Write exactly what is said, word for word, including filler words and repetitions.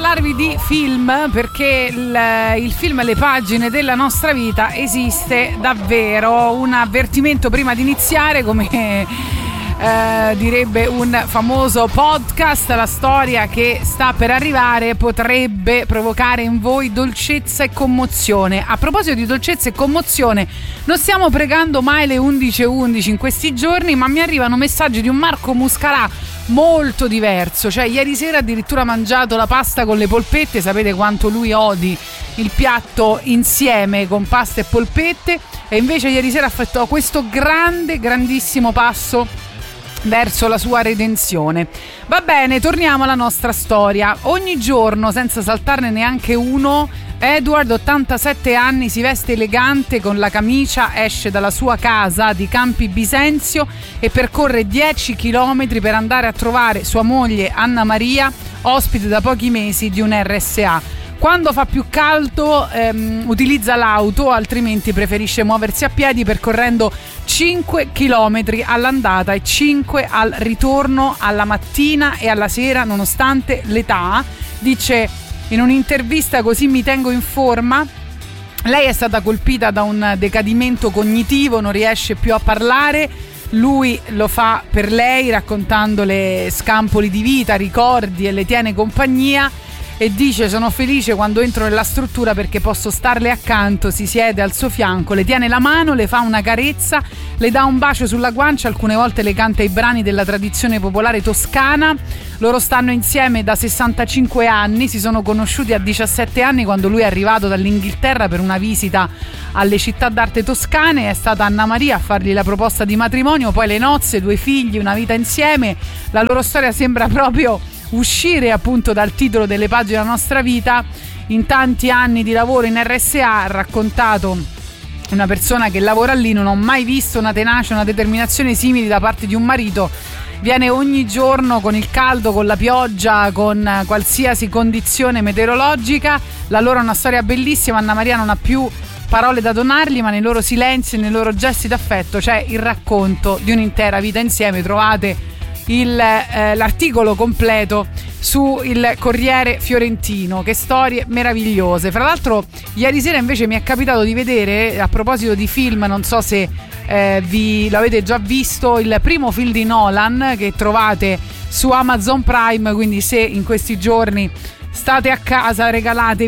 parlarvi di film, perché il, il film Le pagine della nostra vita esiste davvero. Un avvertimento prima di iniziare, come Eh, direbbe un famoso podcast: la storia che sta per arrivare potrebbe provocare in voi dolcezza e commozione. A proposito di dolcezza e commozione, non stiamo pregando mai le undici e undici in questi giorni, ma mi arrivano messaggi di un Marco Muscarà molto diverso. Cioè, ieri sera addirittura ha mangiato la pasta con le polpette. Sapete quanto lui odi il piatto insieme con pasta e polpette, e invece ieri sera ha fatto questo grande, grandissimo passo verso la sua redenzione. Va bene, torniamo alla nostra storia. Ogni giorno, senza saltarne neanche uno, Edward, ottantasette anni, si veste elegante con la camicia, esce dalla sua casa di Campi Bisenzio e percorre dieci chilometri per andare a trovare sua moglie Anna Maria, ospite da pochi mesi di un R S A. Quando fa più caldo ehm, utilizza l'auto, altrimenti preferisce muoversi a piedi, percorrendo cinque chilometri all'andata e cinque al ritorno, alla mattina e alla sera, nonostante l'età. Dice in un'intervista: così mi tengo in forma. Lei è stata colpita da un decadimento cognitivo, non riesce più a parlare. Lui lo fa per lei, raccontandole scampoli di vita, ricordi, e le tiene compagnia. E dice: sono felice quando entro nella struttura perché posso starle accanto. Si siede al suo fianco, le tiene la mano, le fa una carezza, le dà un bacio sulla guancia, alcune volte le canta i brani della tradizione popolare toscana. Loro stanno insieme da sessantacinque anni, si sono conosciuti a diciassette anni quando lui è arrivato dall'Inghilterra per una visita alle città d'arte toscane. È stata Anna Maria a fargli la proposta di matrimonio, poi le nozze, due figli, una vita insieme. La loro storia sembra proprio uscire appunto dal titolo delle pagine della nostra vita. In tanti anni di lavoro in R S A, ha raccontato una persona che lavora lì: non ho mai visto una tenacia, una determinazione simili da parte di un marito. Viene ogni giorno con il caldo, con la pioggia, con qualsiasi condizione meteorologica. La loro è una storia bellissima. Anna Maria non ha più parole da donargli, ma nei loro silenzi e nei loro gesti d'affetto c'è il racconto di un'intera vita insieme. Trovate Il, eh, l'articolo completo su il Corriere Fiorentino. Che storie meravigliose. Fra l'altro ieri sera invece mi è capitato di vedere, a proposito di film, non so se eh, vi l'avete già visto, il primo film di Nolan che trovate su Amazon Prime, quindi se in questi giorni state a casa regalatevi